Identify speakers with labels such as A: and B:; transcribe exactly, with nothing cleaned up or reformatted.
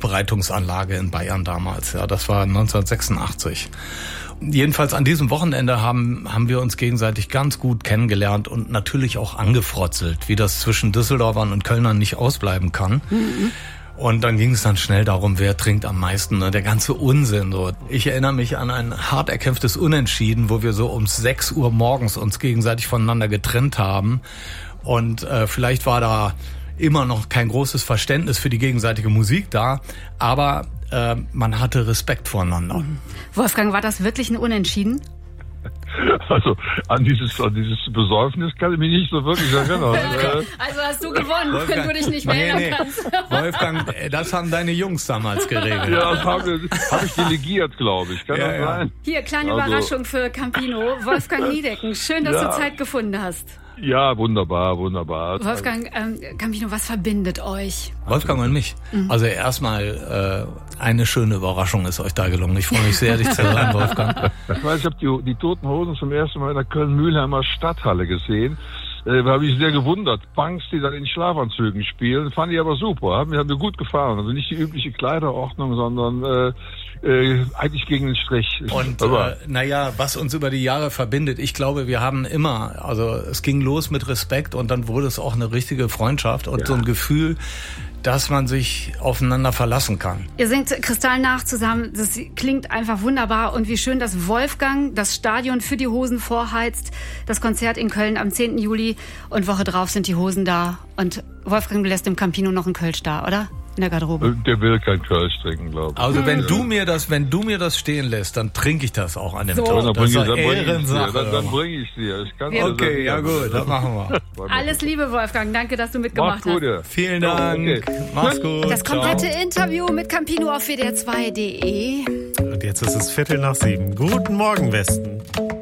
A: Aufbereitungsanlage in Bayern damals. Ja, das war neunzehnhundertsechsundachtzig. Jedenfalls an diesem Wochenende haben, haben wir uns gegenseitig ganz gut kennengelernt und natürlich auch angefrotzelt, wie das zwischen Düsseldorfern und Kölnern nicht ausbleiben kann. Mhm. Und dann ging es dann schnell darum, wer trinkt am meisten, ne? Der ganze Unsinn. So. Ich erinnere mich an ein hart erkämpftes Unentschieden, wo wir so um sechs Uhr morgens uns gegenseitig voneinander getrennt haben. Und äh, vielleicht war da immer noch kein großes Verständnis für die gegenseitige Musik da, aber äh, man hatte Respekt voneinander.
B: Wolfgang, war das wirklich ein Unentschieden?
C: Also an dieses, an dieses Besäufnis kann ich mich nicht so wirklich erinnern.
B: Also hast du gewonnen,
A: Wolfgang,
B: wenn du dich nicht mehr
A: nee,
B: erinnern
A: nee.
B: kannst.
A: Wolfgang, das haben deine Jungs damals geregelt.
C: Ja, das habe hab ich delegiert, glaube ich. Kann
A: ja,
C: das
A: ja.
C: sein?
B: Hier, kleine
C: also,
B: Überraschung für Campino. Wolfgang Niedecken, schön, dass
C: ja.
B: du Zeit gefunden hast.
C: Ja, wunderbar, wunderbar.
B: Wolfgang, ähm, Campino, was verbindet euch?
A: Wolfgang und mich. Mhm. Also erstmal äh, eine schöne Überraschung ist euch da gelungen. Ich freue mich sehr, dich zu hören, Wolfgang.
C: Ich weiß, ich habe die, die Toten Hosen zum ersten Mal in der Köln-Mühlheimer Stadthalle gesehen. Äh, da habe ich sehr gewundert. Punks, die dann in Schlafanzügen spielen, fand ich aber super. Haben mir, haben mir gut gefallen. Also nicht die übliche Kleiderordnung, sondern äh, äh, eigentlich gegen den Strich.
A: Und äh, naja, was uns über die Jahre verbindet, ich glaube, wir haben immer, also es ging los mit Respekt und dann wurde es auch eine richtige Freundschaft und ja. so ein Gefühl, dass man sich aufeinander verlassen kann.
B: Ihr singt Kristallnacht zusammen, das klingt einfach wunderbar und wie schön, dass Wolfgang das Stadion für die Hosen vorheizt. Das Konzert in Köln am zehnten Juli und Woche drauf sind die Hosen da und Wolfgang lässt dem Campino noch einen Kölsch da, oder? In der Garderobe.
C: Der will kein Kölsch trinken, glaube ich.
A: Also wenn du mir das, wenn du mir das stehen lässt, dann trinke ich das auch an dem
B: so.
A: Tag.
C: Dann
A: das ist
C: bringe ich,
A: Ehrensache.
C: dann, dann bringe ich dir. Ich kann
A: okay, ja gut, das machen wir.
B: Alles Liebe, Wolfgang. Danke, dass du mitgemacht
C: Mach's gut, ja.
A: hast. Vielen Dank.
C: Okay.
A: Mach's gut.
B: Das komplette Ciao. Interview mit Campino auf W D R zwei punkt de.
D: Und jetzt ist es Viertel nach sieben. Guten Morgen, Westen.